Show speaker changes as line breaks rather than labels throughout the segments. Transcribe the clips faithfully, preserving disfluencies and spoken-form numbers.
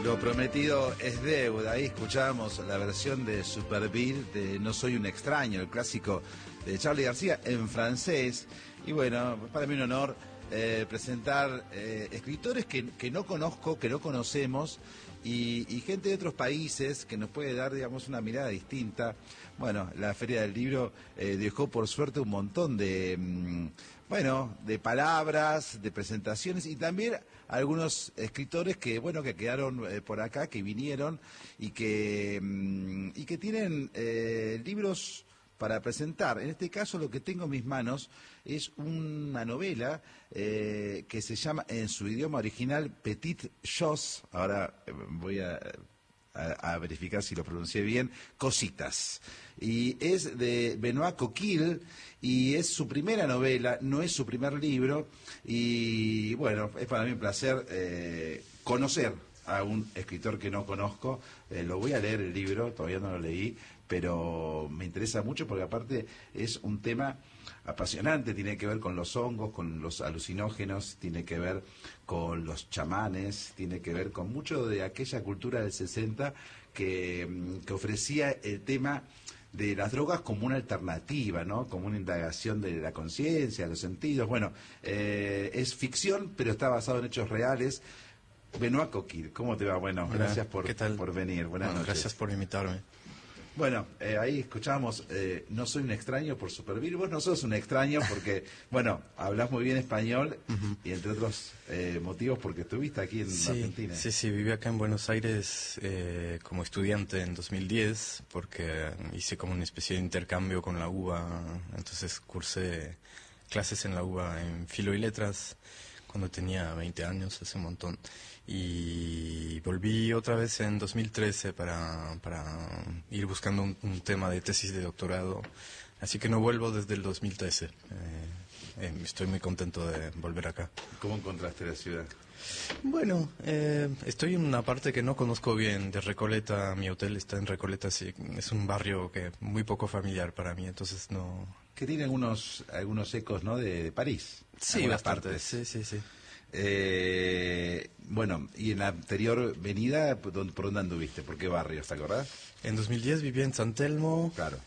Lo prometido es deuda. Ahí escuchábamos la versión de Superbir de No soy un extraño, el clásico de Charly García en francés. Y bueno, para mí un honor eh, presentar eh, escritores que, que no conozco, que no conocemos, y, y gente de otros países que nos puede dar, digamos, una mirada distinta. Bueno, la Feria del Libro eh, dejó por suerte un montón de, mmm, bueno, de palabras, de presentaciones, y también algunos escritores que, bueno, que quedaron eh, por acá, que vinieron y que, mmm, y que tienen eh, libros para presentar. En este caso lo que tengo en mis manos es una novela eh, que se llama en su idioma original Petites Choses. Ahora eh, voy a, a, a verificar si lo pronuncié bien. Cositas. Y es de Benoît Coquille y es su primera novela, no es su primer libro. Y bueno, es para mí un placer eh, conocer a un escritor que no conozco. Eh, lo voy a leer el libro, todavía no lo leí, pero me interesa mucho porque aparte es un tema apasionante, tiene que ver con los hongos, con los alucinógenos, tiene que ver con los chamanes, tiene que ver con mucho de aquella cultura del sesenta que, que ofrecía el tema de las drogas como una alternativa, ¿no? Como una indagación de la conciencia, de los sentidos. Bueno, eh, es ficción, pero está basado en hechos reales. Benoît Coquille, ¿cómo te va? Bueno,
Hola,
gracias por,
¿qué tal?
por venir. Buenas
Bueno,
noches.
gracias por invitarme.
Bueno, eh, ahí escuchábamos eh, No soy un extraño por Superbir. Vos no sos un extraño porque, bueno, hablas muy bien español uh-huh. y entre otros eh, motivos porque estuviste aquí en
sí,
Argentina.
Sí, sí, viví acá en Buenos Aires eh, como estudiante en dos mil diez porque hice como una especie de intercambio con la U B A, entonces cursé clases en la U B A en Filo y Letras cuando tenía veinte años, hace un montón. Y volví otra vez en dos mil trece para, para ir buscando un, un tema de tesis de doctorado. Así que no vuelvo desde el dos mil trece. Eh, eh, estoy muy contento de volver acá.
¿Cómo encontraste la ciudad?
Bueno, eh, estoy en una parte que no conozco bien, de Recoleta. Mi hotel está en Recoleta, sí, es un barrio que muy poco familiar para mí, entonces no...
Que tiene algunos, algunos ecos, ¿no?, de, de París.
Sí, bastante, partes. sí, sí, sí.
Eh, bueno, y en la anterior venida, ¿por dónde, por dónde anduviste? ¿Por qué barrios, te acordás?
En dos mil diez viví en San Telmo,
claro,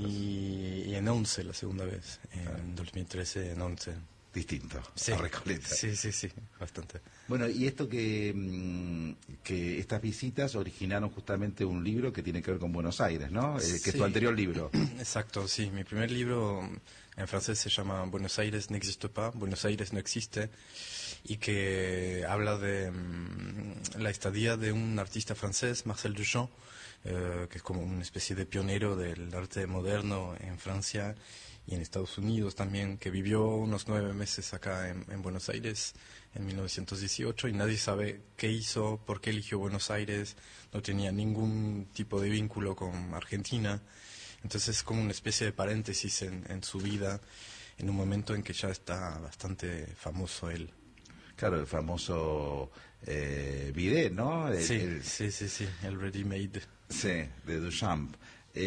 y, y en Once la segunda vez, en claro. dos mil trece en Once.
Distinto,
sí.
a Recoleta.
Sí, sí, sí, bastante.
Bueno, y esto que, que estas visitas originaron justamente un libro que tiene que ver con Buenos Aires, ¿no? Eh, que sí. Es tu anterior libro.
Exacto, sí. Mi primer libro en francés se llama Buenos Aires n'existe pas, Buenos Aires no existe, y que habla de um, la estadía de un artista francés, Marcel Duchamp, eh, que es como una especie de pionero del arte moderno en Francia y en Estados Unidos también, que vivió unos nueve meses acá en, en Buenos Aires en mil novecientos dieciocho, y nadie sabe qué hizo, por qué eligió Buenos Aires, no tenía ningún tipo de vínculo con Argentina, entonces es como una especie de paréntesis en, en su vida, en un momento en que ya está bastante famoso él.
Claro, el famoso eh, bidet, ¿no? El,
sí,
el...
sí, sí, sí, el ready-made.
Sí, de Duchamp.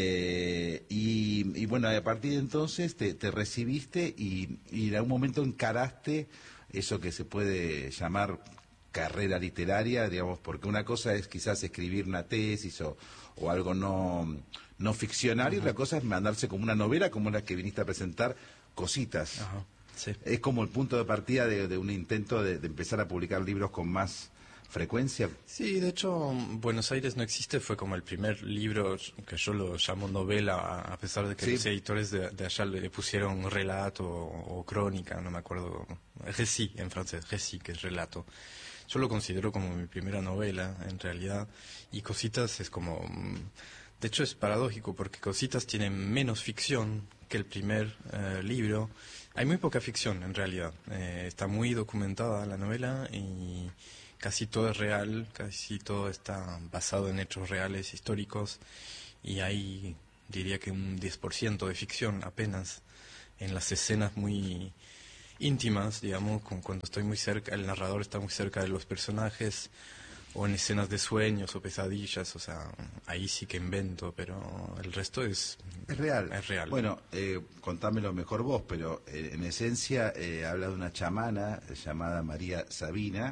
Eh, y, y bueno, a partir de entonces te, te recibiste y, y en algún momento encaraste eso que se puede llamar carrera literaria, digamos, porque una cosa es quizás escribir una tesis o, o algo no, no ficcional, uh-huh. y otra cosa es mandarse como una novela como la que viniste a presentar, Cositas.
Uh-huh. Sí.
Es como el punto de partida de, de un intento de, de empezar a publicar libros con más frecuencia.
Sí, de hecho, Buenos Aires no existe fue como el primer libro que yo lo llamo novela, a pesar de que sí. Los editores de, de allá le pusieron relato o, o crónica, no me acuerdo, récit en francés, récit, que es relato. Yo lo considero como mi primera novela, en realidad, y Cositas es como... De hecho es paradójico porque Cositas tiene menos ficción que el primer eh, libro. Hay muy poca ficción, en realidad. Eh, está muy documentada la novela y... Casi todo es real, casi todo está basado en hechos reales, históricos, y hay, diría que un diez por ciento de ficción apenas en las escenas muy íntimas, digamos, como cuando estoy muy cerca, el narrador está muy cerca de los personajes, o en escenas de sueños o pesadillas, o sea, ahí sí que invento, pero el resto es...
Es real.
Es real.
Bueno, eh, contámelo mejor vos, pero eh, en esencia eh, habla de una chamana llamada María Sabina,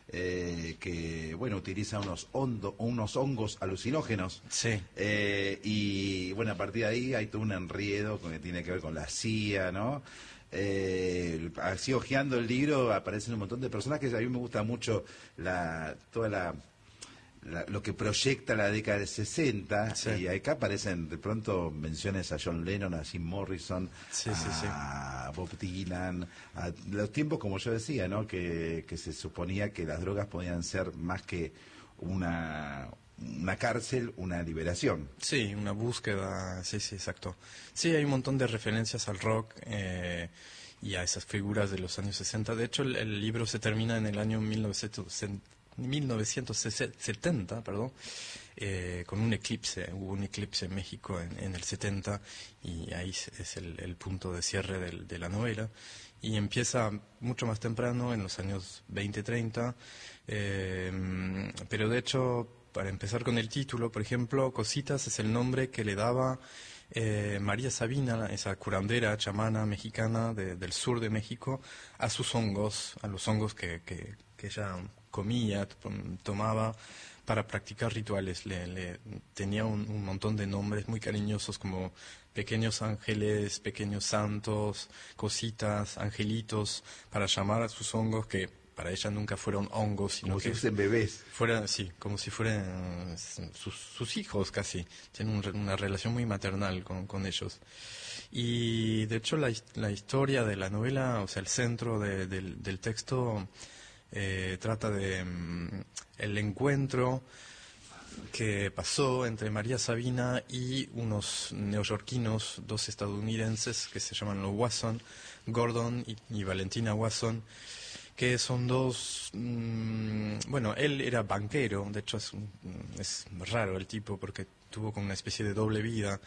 eh, que, bueno, utiliza unos, hondo, unos hongos alucinógenos.
Sí.
Eh, y, bueno, a partir de ahí hay todo un enredo que tiene que ver con la C I A, ¿no? Eh, así hojeando el libro aparecen un montón de personajes. A mí me gusta mucho la toda la, la lo que proyecta la década del sesenta, sí. Y acá aparecen de pronto menciones a John Lennon, a Jim Morrison,
sí,
a
sí, sí.
Bob Dylan, a los tiempos, como yo decía, ¿no? que, que se suponía que las drogas podían ser más que una una cárcel, una liberación.
Sí, una búsqueda, sí, sí, exacto. Sí, hay un montón de referencias al rock eh, y a esas figuras de los años sesenta. De hecho, el, el libro se termina en el año mil novecientos setenta, perdón, eh, con un eclipse. Hubo un eclipse en México en, en el setenta y ahí es el, el punto de cierre del, de la novela. Y empieza mucho más temprano, en los años veinte, treinta, eh, pero de hecho... Para empezar con el título, por ejemplo, Cositas es el nombre que le daba eh, María Sabina, esa curandera chamana mexicana de, del sur de México, a sus hongos, a los hongos que, que, que ella comía, tomaba para practicar rituales. Le, le tenía un, un montón de nombres muy cariñosos como pequeños ángeles, pequeños santos, cositas, angelitos, para llamar a sus hongos que... Para ella nunca fueron hongos, sino
como
que...
si fuesen bebés.
Fueran, sí, como si fueran sus, sus hijos casi. Tienen un, una relación muy maternal con, con ellos. Y de hecho la, la historia de la novela, o sea, el centro de, de, del texto, eh, trata de um, el encuentro que pasó entre María Sabina y unos neoyorquinos, dos estadounidenses que se llaman los Wasson, Gordon y, y Valentina Wasson, que son dos, mmm, bueno, él era banquero, de hecho es, es raro el tipo porque tuvo como una especie de doble vida.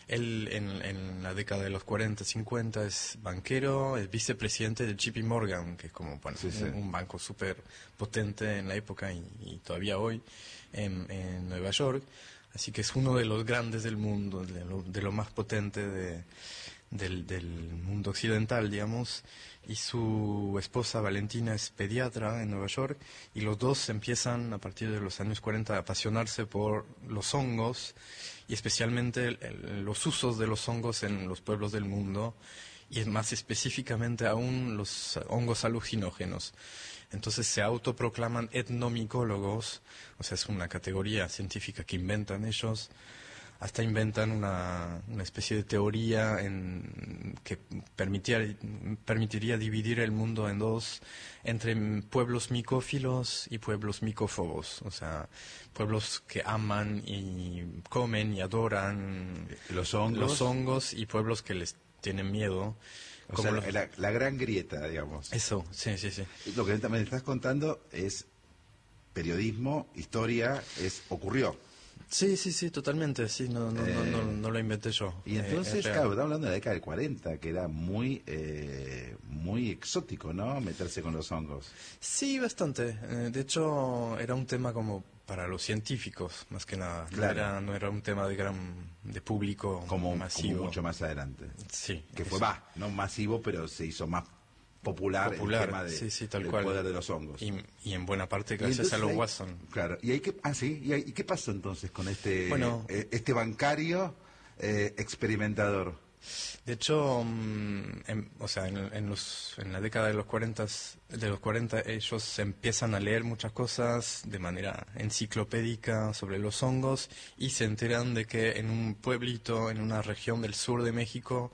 Él en, en la década de los cuarenta, cincuenta es banquero, es vicepresidente de J P Morgan, que es como bueno,
sí, sí.
Un, un banco súper potente en la época y, y todavía hoy en, en Nueva York. Así que es uno de los grandes del mundo, de lo, de lo más potente de, del, del mundo occidental, digamos. Y su esposa Valentina es pediatra en Nueva York y los dos empiezan a partir de los años cuarenta a apasionarse por los hongos y especialmente el, el, los usos de los hongos en los pueblos del mundo y más específicamente aún los hongos alucinógenos. Entonces se autoproclaman etnomicólogos, o sea, es una categoría científica que inventan ellos. Hasta inventan una, una especie de teoría en, que permitiría, permitiría dividir el mundo en dos, entre pueblos micófilos y pueblos micófobos, o sea, pueblos que aman y comen y adoran
los hongos,
los hongos y pueblos que les tienen miedo.
O
como
sea,
los...
la, la gran grieta, digamos.
Eso, sí, sí, sí.
Lo que me estás contando es periodismo, historia, es ocurrió.
Sí, sí, sí, totalmente, sí, no, no, eh, no, no, no lo inventé yo.
Y entonces, eh, claro, estamos hablando de la década del cuarenta, que era muy eh, muy exótico, ¿no?, meterse con los hongos.
Sí, bastante. Eh, de hecho, era un tema como para los científicos, más que nada.
Claro.
No era, no era un tema de gran de público
como,
masivo.
Como mucho más adelante.
Sí.
Que fue, va, no masivo, pero se hizo más popular,
popular,
el tema de,
sí, sí, tal
del
cual.
poder de los hongos.
Y, y en buena parte gracias a los
hay,
Watson.
Claro, y hay que, ah, sí, y, hay, ¿y qué pasó entonces con este,
bueno,
eh, este bancario eh, experimentador?
De hecho, um, en, o sea, en, en, los, en la década de los cuarenta, de los cuarenta ellos empiezan a leer muchas cosas de manera enciclopédica sobre los hongos y se enteran de que en un pueblito, en una región del sur de México,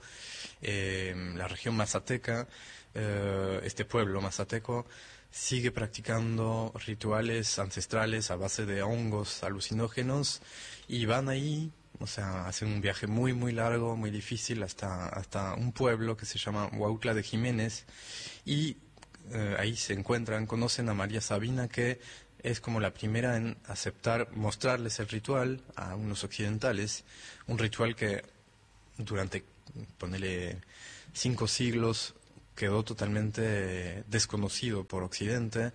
eh, la región mazateca, eh, este pueblo mazateco sigue practicando rituales ancestrales a base de hongos alucinógenos y van ahí. O sea, hacen un viaje muy, muy largo, muy difícil, hasta, hasta un pueblo que se llama Huautla de Jiménez. Y eh, ahí se encuentran, conocen a María Sabina, que es como la primera en aceptar, mostrarles el ritual a unos occidentales. Un ritual que durante, ponele, cinco siglos quedó totalmente desconocido por Occidente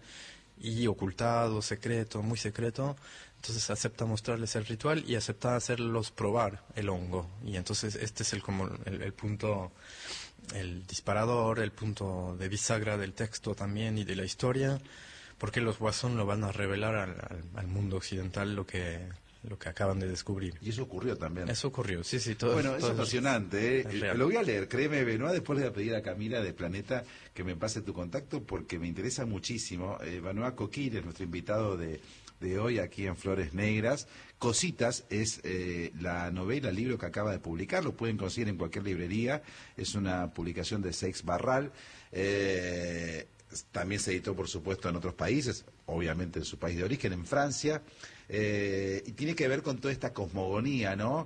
y ocultado, secreto, muy secreto. Entonces acepta mostrarles el ritual y acepta hacerlos probar el hongo. Y entonces este es el como el, el punto, el disparador, el punto de bisagra del texto también y de la historia, porque los Guasón lo van a revelar al, al, al mundo occidental lo que lo que acaban de descubrir.
Y eso ocurrió también.
Eso ocurrió, sí, sí. Todo,
bueno, es
todo
emocionante.
Es,
¿eh?
es
Lo voy a leer, créeme, Benoit, después le voy a pedir a Camila de Planeta que me pase tu contacto porque me interesa muchísimo. Eh, Benoit Coquille es nuestro invitado de, de hoy aquí en Flores Negras. Cositas es eh, la novela, el libro que acaba de publicar, lo pueden conseguir en cualquier librería, es una publicación de Seix Barral. Eh, también se editó, por supuesto, en otros países, obviamente en su país de origen, en Francia. Eh, y tiene que ver con toda esta cosmogonía, ¿no?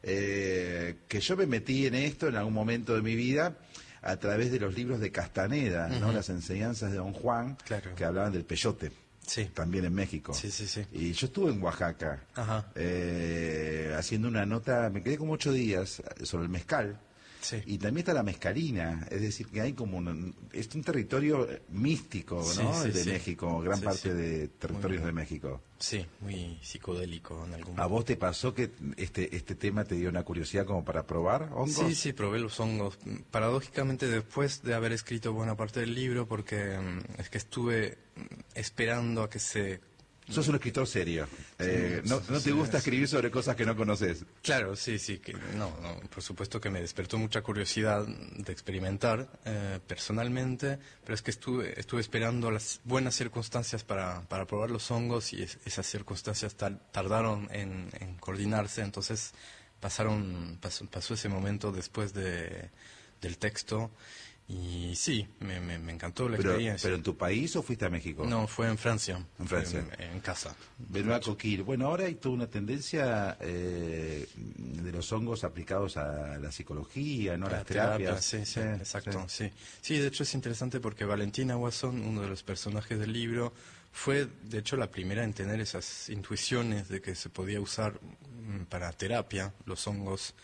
Eh, que yo me metí en esto en algún momento de mi vida a través de los libros de Castaneda, ¿no? Uh-huh. Las enseñanzas de Don Juan,
claro.
Que hablaban del peyote,
sí.
También en México.
Sí, sí, sí.
Y yo estuve en Oaxaca,
Ajá.
Eh, haciendo una nota, me quedé como ocho días sobre el mezcal.
Sí.
Y también está la mezcalina, es decir, que hay como un, es un territorio místico, ¿no?
Sí, sí,
el de
sí.
México, gran
sí,
parte
sí.
de territorios
muy,
de México.
Sí, muy psicodélico en algún momento.
¿A vos te pasó que este este tema te dio una curiosidad como para probar hongos?
Sí, sí, probé los hongos. Paradójicamente después de haber escrito buena parte del libro, porque um, es que estuve esperando a que se...
Sos un escritor serio. Eh, no, no te gusta escribir sobre cosas que no conoces.
Claro, sí, sí. Que, no, no, por supuesto que me despertó mucha curiosidad de experimentar eh, personalmente, pero es que estuve estuve esperando las buenas circunstancias para, para probar los hongos y es, esas circunstancias tar, tardaron en, en coordinarse, entonces pasaron pasó, pasó ese momento después de, del texto. Y sí, me, me, me encantó la
pero,
experiencia.
¿Pero en tu país o fuiste a México?
No, fue en Francia.
En Francia.
En, en casa.
Benoit Coquille. Bueno, ahora hay toda una tendencia eh, de los hongos aplicados a la psicología, ¿no? A las
terapia,
terapias.
Sí, sí, eh, exacto, sí. sí. Sí, de hecho es interesante porque Valentina Guasón, uno de los personajes del libro, fue de hecho la primera en tener esas intuiciones de que se podía usar mm, para terapia los hongos.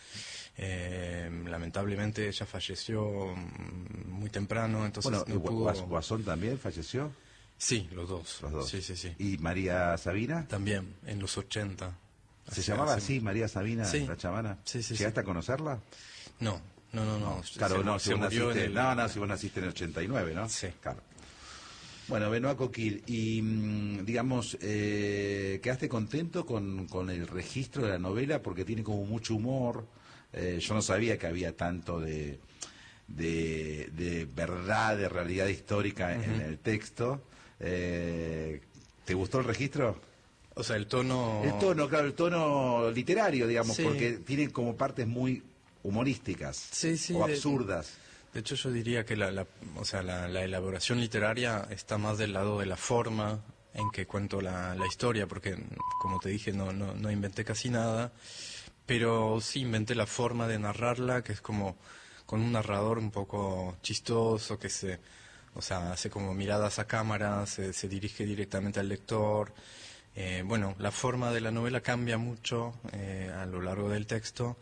Eh, lamentablemente ella falleció muy temprano, entonces
bueno,
no pudo...
¿Guasón también falleció?
Sí, los dos.
Los dos.
Sí, sí, sí.
¿Y María Sabina?
También, en los ochenta.
¿Se
Así,
llamaba
así...
así, María Sabina,
sí.
la chamana?
Sí, sí,
¿Llegaste
sí.
a conocerla?
No, no, no, no.
Claro,
se,
no,
se
si vos naciste,
el...
no, no, si vos naciste en el ochenta y nueve, ¿no?
Sí.
Claro. Bueno, Benoit Coquille, y digamos, eh, ¿quedaste contento con, con el registro de la novela? Porque tiene como mucho humor. Eh, yo no sabía que había tanto de, de, de verdad, de realidad histórica uh-huh. en el texto. Eh, ¿Te gustó el registro?
O sea, el tono...
El tono, claro, el tono literario, digamos,
sí.
porque tiene como partes muy humorísticas
sí, sí,
o absurdas.
De... De hecho, yo diría que la, la, o sea, la, la elaboración literaria está más del lado de la forma en que cuento la, la historia, porque, como te dije, no, no, no inventé casi nada, pero sí inventé la forma de narrarla, que es como con un narrador un poco chistoso, que se, o sea, hace como miradas a cámara, se, se dirige directamente al lector. Eh, bueno, la forma de la novela cambia mucho eh, a lo largo del texto.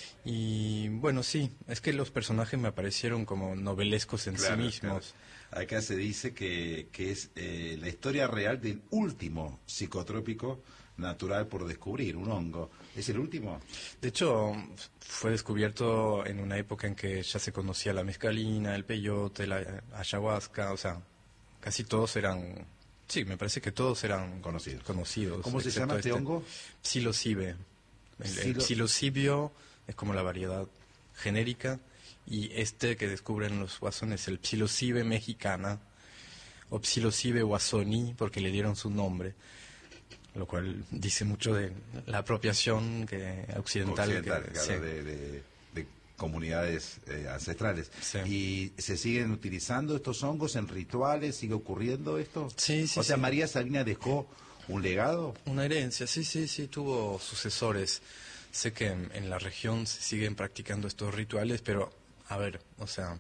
Y bueno, sí, es que los personajes me aparecieron como novelescos en
claro,
sí mismos.
Claro. Acá se dice que, que es eh, la historia real del último psicotrópico natural por descubrir, un hongo. ¿Es el último?
De hecho, fue descubierto en una época en que ya se conocía la mescalina, el peyote, la ayahuasca, o sea, casi todos eran... Sí, me parece que todos eran
conocidos.
conocidos
¿Cómo se llama este, este hongo?
Psilocibe. El,
Psilo...
el psilocibio es como la variedad genérica, y este que descubren los guasones es el Psilocibe mexicana, o Psilocibe guasoni, porque le dieron su nombre, lo cual dice mucho de la apropiación que, occidental,
occidental
que,
claro,
sí.
de, de, de comunidades eh, ancestrales.
Sí.
¿Y se siguen utilizando estos hongos en rituales? ¿Sigue ocurriendo esto?
Sí, sí.
O sea,
sí.
María Sabina dejó un legado.
Una herencia, sí, sí, sí, tuvo sucesores. Sé que en, en la región se siguen practicando estos rituales, pero, a ver, o sea,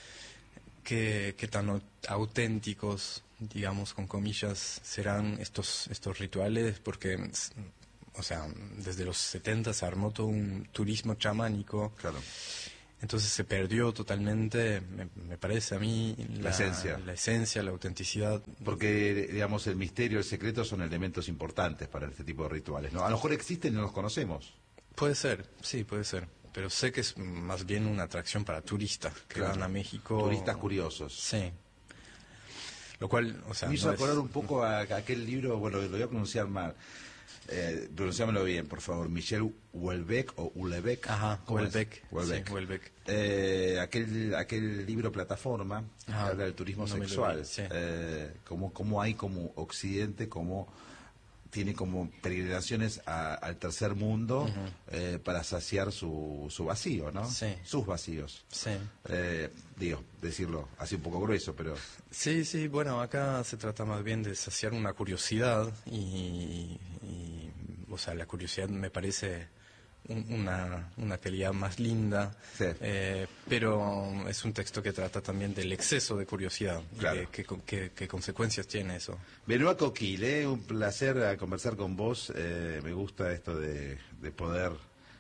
¿qué, qué tan auténticos, digamos, con comillas, serán estos, estos rituales? Porque, o sea, desde los setenta se armó todo un turismo chamánico.
Claro.
Entonces se perdió totalmente, me, me parece a mí, la,
la esencia.
La esencia, la autenticidad.
Porque, digamos, el misterio, el secreto son elementos importantes para este tipo de rituales, ¿no? A lo mejor existen y no los conocemos.
Puede ser, sí, puede ser. Pero sé que es más bien una atracción para turistas que claro. van a México.
Turistas curiosos.
Sí. Lo cual, o sea,
me hizo
no
acordar
es...
un poco a, a aquel libro, bueno, lo voy a pronunciar mal. Eh, pronunciámoslo bien, por favor. Michel Houellebecq o Houellebecq.
Ajá, Houellebecq.
Houellebecq.
Sí, Houellebecq.
Eh, aquel, aquel libro Plataforma, que
Ajá,
habla del turismo
no me lo
sexual.
vi, sí.
Eh, como, como hay como Occidente, como tiene como peregrinaciones a- al tercer mundo
Ujú.
eh, para saciar su, su vacío, ¿no?
Sí.
Sus vacíos.
Sí.
Eh, digo, decirlo así un poco grueso, pero...
Sí, sí, bueno, acá se trata más bien de saciar una curiosidad y, y, o sea, la curiosidad me parece un- una, una calidad más linda,
Sí.
eh, pero es un texto que trata también del exceso de curiosidad y
Claro.
de qué, con- qué- qué consecuencias tiene eso.
Benoît Coquille, eh, un placer eh, conversar con vos. Eh, me gusta esto de, de poder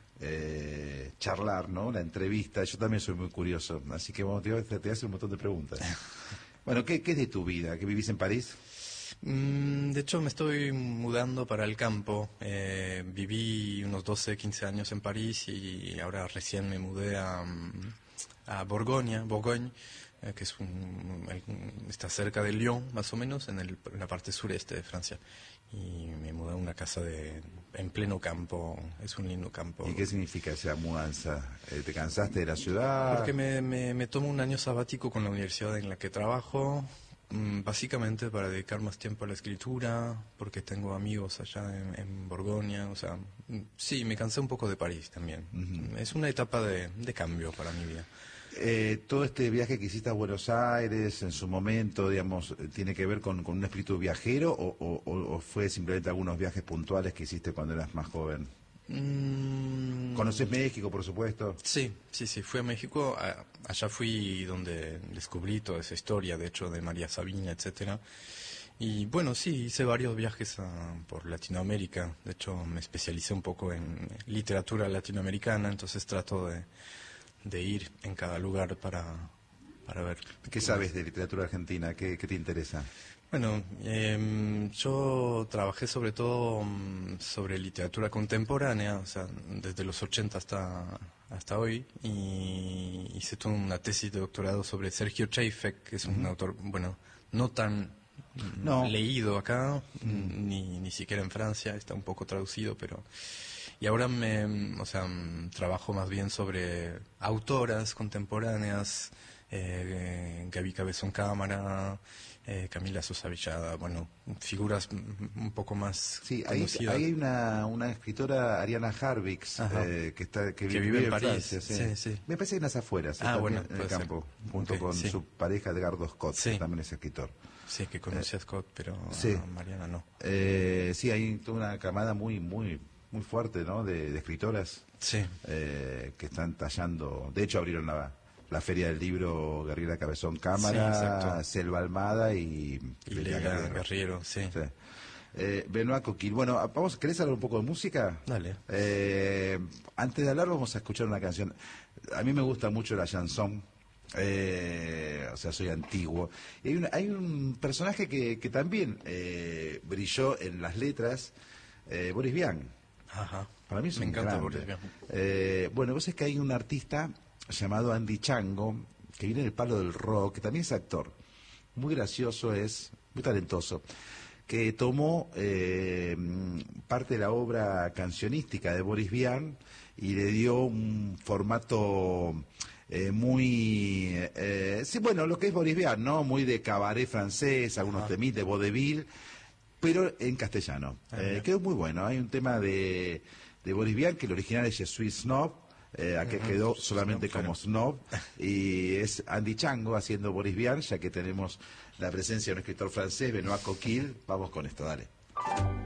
eh, charlar, ¿no? La entrevista. Yo también soy muy curioso, así que bueno, te, voy a- te voy a hacer un montón de preguntas. Bueno, ¿qué, qué es de tu vida? ¿Que vivís en París?
Mm, de hecho, me estoy mudando para el campo. Eh, viví unos doce, quince años en París y ahora recién me mudé a, mm, a Borgoña, Bourgogne, eh, que es un, el- está cerca de Lyon, más o menos, en, el- en la parte sureste de Francia. Y me mudé a una casa de, en pleno campo. Es un lindo campo.
¿Y qué significa esa mudanza? Eh, ¿Te cansaste de la ciudad?
Porque me, me, me tomo un año sabático con la universidad en la que trabajo, mm, básicamente para dedicar más tiempo a la escritura, porque tengo amigos allá en, en Borgoña, o sea, mm, sí, me cansé un poco de París también.
Ujú.
Es una etapa de, de cambio para mi vida.
Eh, todo este viaje que hiciste a Buenos Aires en su momento, digamos, eh, ¿tiene que ver con, con un espíritu viajero o, o- o- o fue simplemente algunos viajes puntuales que hiciste cuando eras más joven?
Mm,
¿Conoces México, por supuesto?
Sí, sí, sí, fui a México, a- allá fui donde descubrí toda esa historia, de hecho, de María Sabina, etcétera. Y bueno, sí, hice varios viajes a- por Latinoamérica, de hecho me especialicé un poco en literatura latinoamericana, entonces trato de, de ir en cada lugar para, para ver.
¿Qué sabes de literatura argentina? ¿Qué, qué te interesa?
Bueno, em, yo trabajé sobre todo mm, sobre literatura contemporánea, o sea, desde los ochenta hasta, hasta hoy, y hice toda una tesis de doctorado sobre Sergio Cheifek, que es un autor, bueno, no tan mm,
No.
leído acá, mm, ni, ni siquiera en Francia, está un poco traducido, pero... Y ahora me, mm, o sea, mm, trabajo más bien sobre autoras contemporáneas, eh, Gaby Cabezón Cámara, eh, Camila Sosa Villada, bueno, figuras mm, un poco más
Sí, ahí,
conocidas.
ahí hay una, una escritora, Ariana Harvix,
Ajá.
eh, que, está, que,
Que
vive,
vive en París.
Francia. Sí.
Sí, sí.
Me parece que en las afueras,
Ah,
está
bueno,
en el
puede ser.
campo, junto
Ok,
con
sí.
su pareja Edgardo Scott,
Sí.
que también es escritor.
Sí, que conocí a Scott, pero
sí.
a Mariana no.
Eh, sí, hay toda una camada muy, muy, muy fuerte, ¿no? De, de escritoras
Sí,
eh, que están tallando. De hecho, abrieron la, la feria del libro Gabriela Cabezón
Sí,
Cámara,
exacto.
Selva Almada y,
y
Leila
Leila
Guerrero.
Guerriero, sí.
Sí. Eh, Benoît Coquille. Bueno, vamos, ¿querés hablar un poco de música?
Dale.
Eh, antes de hablar vamos a escuchar una canción. A mí me gusta mucho la chanson. Eh, o sea, soy antiguo. Y hay, una- hay un personaje que, que también eh, brilló en las letras, eh, Boris Vian.
Ajá.
Para mí es
Me
un
encanta
grande.
Boris Vian.
Eh, bueno, vos es que hay un artista llamado Andy Chango, que viene del palo del rock, que también es actor. Muy gracioso es, muy talentoso, que tomó eh, parte de la obra cancionística de Boris Vian y le dio un formato eh, muy... Eh, sí, bueno, lo que es Boris Vian, ¿no? Muy de cabaret francés, algunos temitas de vaudeville, pero en castellano.
Ah,
Eh,
bien.
quedó muy bueno. Hay un tema de, de Boris Vian, que el original es Je suis snob, eh, aquí
Ujú,
quedó
Je suis
solamente
snob,
como
claro.
snob, y es Andy Chango haciendo Boris Vian, ya que tenemos la presencia de un escritor francés, Benoît Coquille. Vamos con esto, dale.